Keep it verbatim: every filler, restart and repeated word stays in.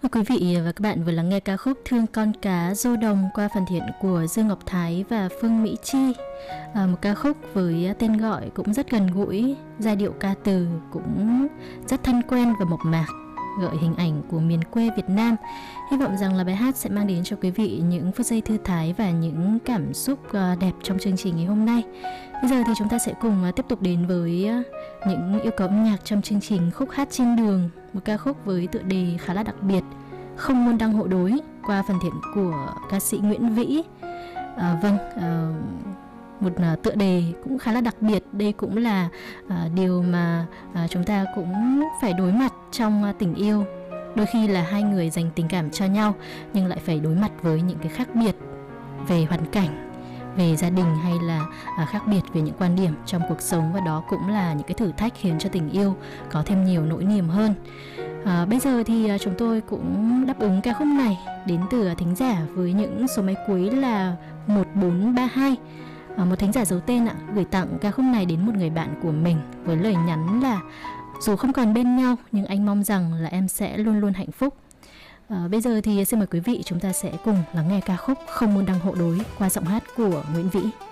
Quý vị và các bạn vừa lắng nghe ca khúc Thương Con Cá Rô Đồng qua phần thiện của Dương Ngọc Thái và Phương Mỹ Chi. à, Một ca khúc với tên gọi cũng rất gần gũi, giai điệu ca từ cũng rất thân quen và mộc mạc, gợi hình ảnh của miền quê Việt Nam. Hy vọng rằng là bài hát sẽ mang đến cho quý vị những phút giây thư thái và những cảm xúc đẹp trong chương trình ngày hôm nay. Bây giờ thì chúng ta sẽ cùng tiếp tục đến với những yêu cầu âm nhạc trong chương trình Khúc Hát Trên Đường, một ca khúc với tựa đề khá là đặc biệt, Không Môn Đăng Hộ Đối, qua phần thiện của ca sĩ Nguyễn Vĩ. à, Vâng, à, một tựa đề cũng khá là đặc biệt. Đây cũng là à, điều mà à, chúng ta cũng phải đối mặt trong à, tình yêu. Đôi khi là hai người dành tình cảm cho nhau nhưng lại phải đối mặt với những cái khác biệt về hoàn cảnh, về gia đình, hay là à, khác biệt về những quan điểm trong cuộc sống. Và đó cũng là những cái thử thách khiến cho tình yêu có thêm nhiều nỗi niềm hơn. à, Bây giờ thì à, chúng tôi cũng đáp ứng ca khúc này đến từ thính giả với những số máy cuối là một bốn ba hai. à, Một thính giả giấu tên ạ, gửi tặng ca khúc này đến một người bạn của mình với lời nhắn là: dù không còn bên nhau nhưng anh mong rằng là em sẽ luôn luôn hạnh phúc. à, Bây giờ thì xin mời quý vị chúng ta sẽ cùng lắng nghe ca khúc Không Môn Đăng Hộ Đối qua giọng hát của Nguyễn Vĩ.